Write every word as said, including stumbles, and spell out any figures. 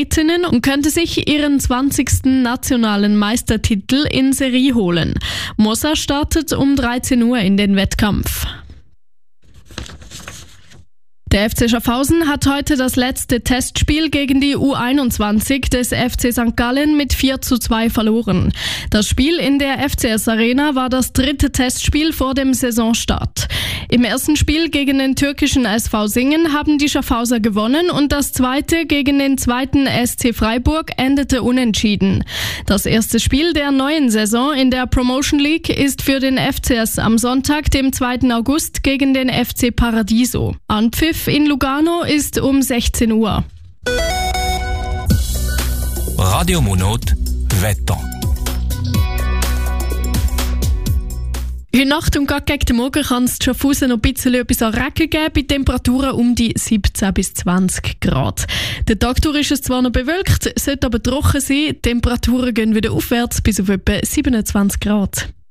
Athletinnen und könnte sich ihren zwanzigsten nationalen Meistertitel in Serie holen. Mossa startet um dreizehn Uhr in den Wettkampf. Der F C Schaffhausen hat heute das letzte Testspiel gegen die U einundzwanzig des F C Sankt Gallen mit vier zu zwei verloren. Das Spiel in der F C S Arena war das dritte Testspiel vor dem Saisonstart. Im ersten Spiel gegen den türkischen S V Singen haben die Schaffhauser gewonnen und das zweite gegen den zweiten S C Freiburg endete unentschieden. Das erste Spiel der neuen Saison in der Promotion League ist für den F C S am Sonntag, dem zweiten August, gegen den F C Paradiso. Anpfiff in Lugano ist um sechzehn Uhr. Radio Monot Wetter. Heute Nacht und gerade gegen den Morgen kann es in Schaffhausen noch ein bisschen etwas an Regen geben, bei Temperaturen um die siebzehn bis zwanzig Grad. Der Tag durch ist es zwar noch bewölkt, sollte aber trocken sein, die Temperaturen gehen wieder aufwärts bis auf etwa siebenundzwanzig Grad.